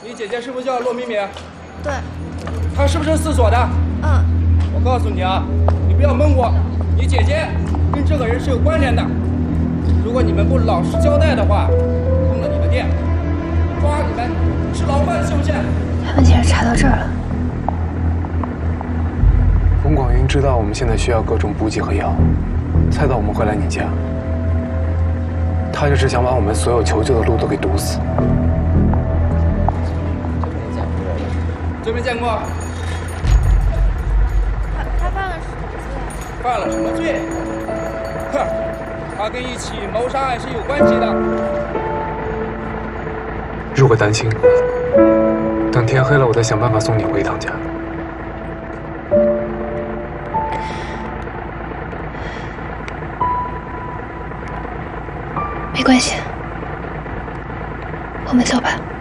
你姐姐是不是叫骆敏敏？ 对。 她是不是4所的？ 嗯。 我告诉你啊，你不要蒙我，你姐姐跟这个人是有关联的。如果你们不老实交代的话，封了你们店，抓你们吃牢饭，信不信？ 他们竟然查到这儿了。 冯广云知道我们现在需要各种补给和药，猜到我们会来你家，他就是想把我们所有求救的路都给堵死。 真没见过。 他犯了什么罪？ 犯了什么罪？哼，他跟一起谋杀案是有关系的。 如果担心，等天黑了，我再想办法送你回一趟家。 没关系，我们走吧。